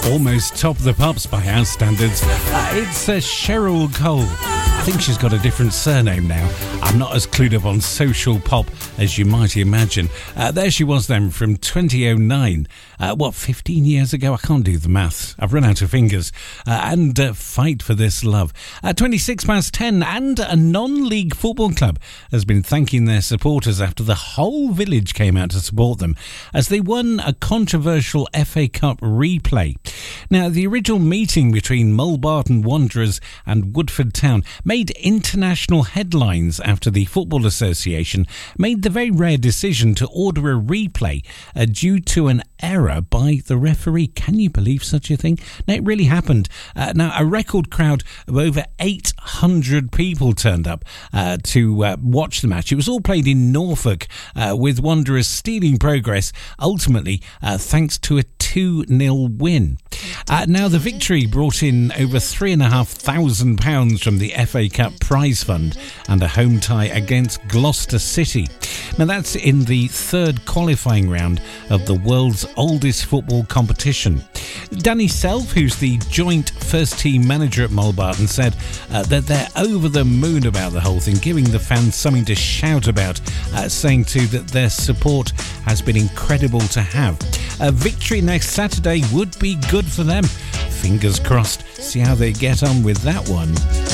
Almost top of the pops by our standards. It's Cheryl Cole. I think she's got a different surname now. I'm not as clued up on social pop as you might imagine. There she was then from 2009. 15 years ago? I can't do the maths. I've run out of fingers. And Fight for This Love. 10:26, and a non-league football club has been thanking their supporters after the whole village came out to support them as they won a controversial FA Cup replay. Now, the original meeting between Mulbarton Wanderers and Woodford Town made international headlines after the Football Association made the very rare decision to order a replay due to an error by the referee. Can you believe such a thing? No, it really happened. Now, a record crowd of over 800 people turned up to watch the match. It was all played in Norfolk, with Wanderers stealing progress, ultimately thanks to a 2-0 win. Now, the victory brought in over £3,500 from the FA Cup prize fund and a home tie against Gloucester City. Now, that's in the third qualifying round of the world's oldest football competition. Danny Self, who's the joint first-team manager at Mulbarton, said that they're over the moon about the whole thing, giving the fans something to shout about, saying too that their support has been incredible to have. A victory next Saturday would be good for them. Fingers crossed. See how they get on with that one.